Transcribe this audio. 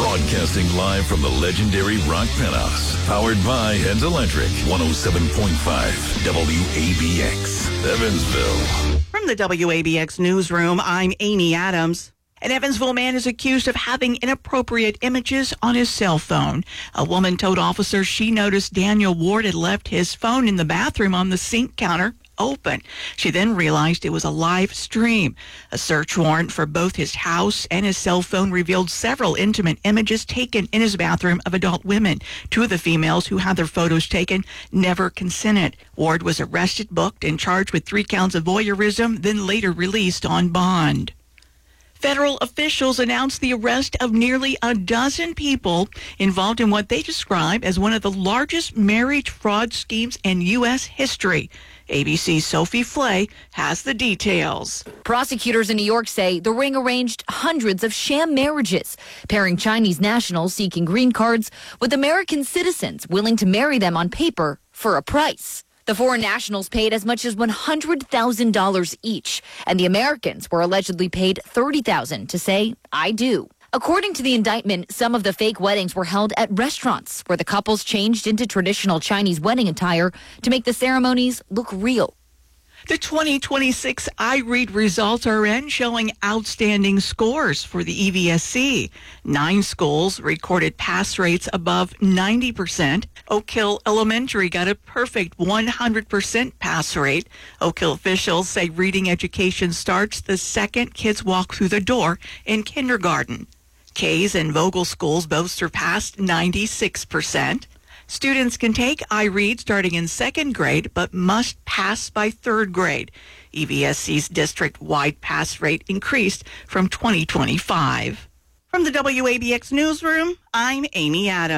Broadcasting live from the legendary Rock Penthouse. Powered by Heads Electric. 107.5 WABX. Evansville. From the WABX newsroom, I'm Amy Adams. An Evansville man is accused of having inappropriate images on his cell phone. A woman told officers she noticed Daniel Ward had left his phone in the bathroom on the sink counter open. She then realized it was a live stream. A search warrant for both his house and his cell phone revealed several intimate images taken in his bathroom of adult women. Two of the females who had their photos taken never consented. Ward was arrested, booked, and charged with 3 counts of voyeurism, then later released on bond. Federal officials announced the arrest of nearly a dozen people involved in what they describe as one of the largest marriage fraud schemes in U.S. history. ABC's Sophie Flay has the details. Prosecutors in New York say the ring arranged hundreds of sham marriages, pairing Chinese nationals seeking green cards with American citizens willing to marry them on paper for a price. The foreign nationals paid as much as $100,000 each, and the Americans were allegedly paid $30,000 to say, "I do." According to the indictment, some of the fake weddings were held at restaurants where the couples changed into traditional Chinese wedding attire to make the ceremonies look real. The 2026 iRead results are in, showing outstanding scores for the EVSC. 9 schools recorded pass rates above 90%. Oak Hill Elementary got a perfect 100% pass rate. Oak Hill officials say reading education starts the second kids walk through the door in kindergarten. Kays and Vogel schools both surpassed 96%. Students can take iRead starting in 2nd grade, but must pass by 3rd grade. EVSC's district-wide pass rate increased from 2025. From the WABX newsroom, I'm Amy Adams.